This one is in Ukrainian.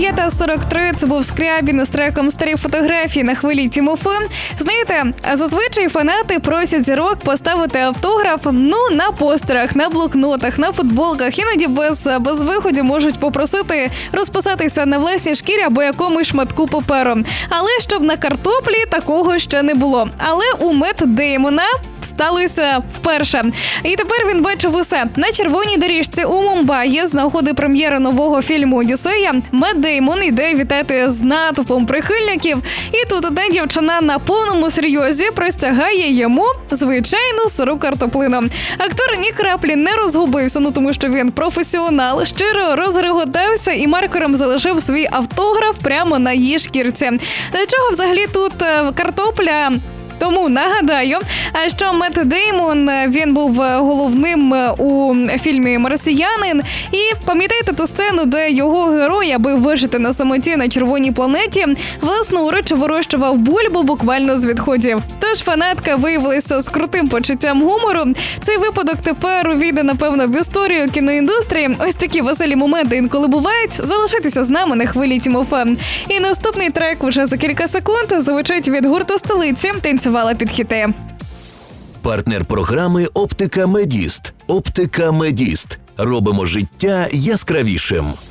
9:43 – це був Скрябін з треком «Старі фотографії» на хвилі Тімофи. Знаєте, зазвичай фанати просять зірок поставити автограф, на постерах, на блокнотах, на футболках. Іноді без виходу можуть попросити розписатися на власній шкірі або якомусь шматку паперу. Але щоб на картоплі такого ще не було. Але у Метта Деймона сталося вперше. І тепер він бачив усе. На червоній доріжці у Мумбаї з нагоди прем'єри нового фільму «Одіссея» Метт Деймон йде вітати з натовпом прихильників. І тут одна дівчина на повному серйозі простягає йому звичайну сиру картоплину. Актор ні краплі не розгубився, тому що він професіонал, щиро розреготався і маркером залишив свій автограф прямо на її шкірці. Для чого взагалі тут картопля? Тому нагадаю, що Метт Деймон, він був головним у фільмі «Марсіянин». І пам'ятаєте ту сцену, де його герой, аби вижити на самоті на червоній планеті, власноруч вирощував бульбу буквально з відходів. Тож фанатка виявилася з крутим почуттям гумору. Цей випадок тепер увійде, напевно, в історію кіноіндустрії. Ось такі веселі моменти інколи бувають. Залишайтеся з нами на хвилі Тімофе. І наступний трек вже за кілька секунд звучить від гурту «Столиці». Танцювала під хіти. Партнер програми «Оптика Медіст». «Оптика Медіст». Робимо життя яскравішим.